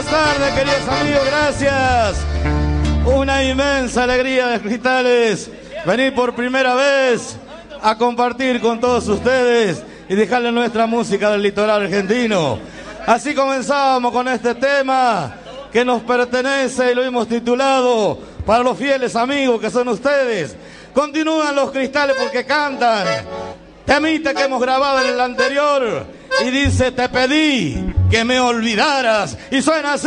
tardes, queridos amigos, gracias. Una inmensa alegría de Cristales venir por primera vez a compartir con todos ustedes y dejarles nuestra música del litoral argentino. Así comenzamos con este tema que nos pertenece y lo hemos titulado para los fieles amigos que son ustedes. Continúan los Cristales porque cantan. Temita que hemos grabado en el anterior y dice: te pedí que me olvidaras, y suena así.